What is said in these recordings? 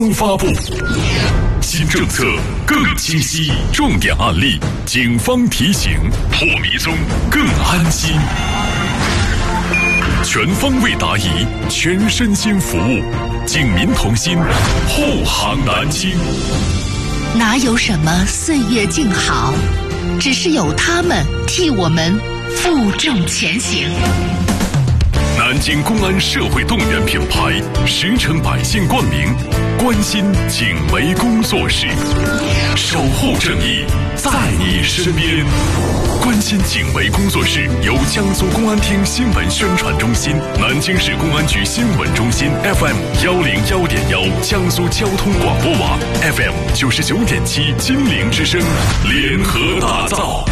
发布新政策更清晰，重点案例警方提醒，破迷踪更安心，全方位答疑，全身心服务，警民同心，护航南京。 哪有什么岁月静好，只是有他们替我们负重前行。 南京公安社会动员品牌，10城百姓冠名，关心警媒工作室，守护正义，在你身边。关心警媒工作室由江苏公安厅新闻宣传中心、南京市公安局新闻中心 FM101.1、江苏交通广播网 FM99.7、金陵之声联合打造。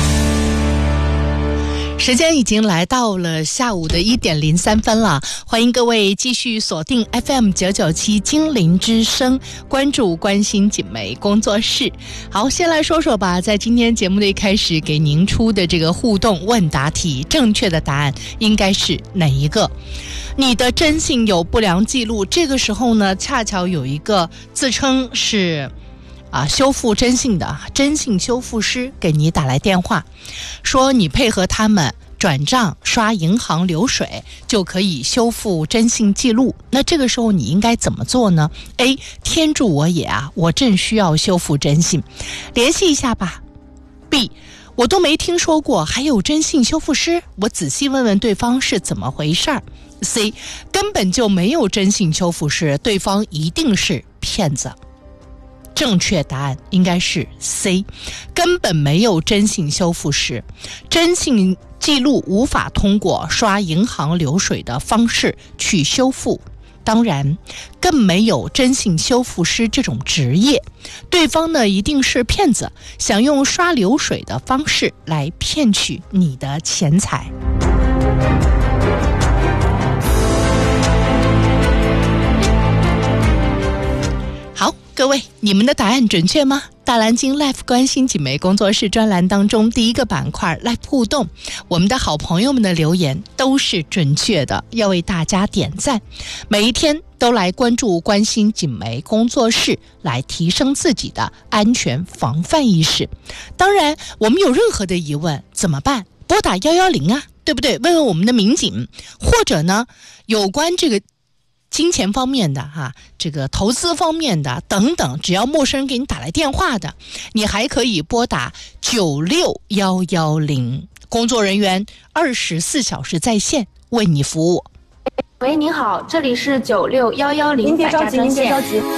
时间已经来到了下午的1点03分了，欢迎各位继续锁定 FM997 金陵之声，关注关心警媒工作室。好，先来说说吧，在今天节目的一开始给您出的这个互动问答题，正确的答案应该是哪一个？你的征信有不良记录，这个时候呢，恰巧有一个自称是修复征信的征信修复师给你打来电话，说你配合他们转账刷银行流水就可以修复征信记录。那这个时候你应该怎么做呢？ A. 天助我也我正需要修复征信，联系一下吧。 B. 我都没听说过还有征信修复师，我仔细问问对方是怎么回事。 C. 根本就没有征信修复师，对方一定是骗子。正确答案应该是 C， 根本没有征信修复师，征信记录无法通过刷银行流水的方式去修复，当然更没有征信修复师这种职业，对方呢一定是骗子，想用刷流水的方式来骗取你的钱财。好，各位，你们的答案准确吗？大蓝鲸 Live 关心警媒工作室专栏当中第一个板块 Live 互动，我们的好朋友们的留言都是准确的，要为大家点赞。每一天都来关注关心警媒工作室，来提升自己的安全防范意识。当然我们有任何的疑问怎么办？拨打110对不对？问问我们的民警，或者呢有关这个金钱方面的这个投资方面的等等，只要陌生人给你打来电话的，你还可以拨打96110，工作人员24小时在线为你服务。 喂，您好，这里是96110。 您别着急，您别着急。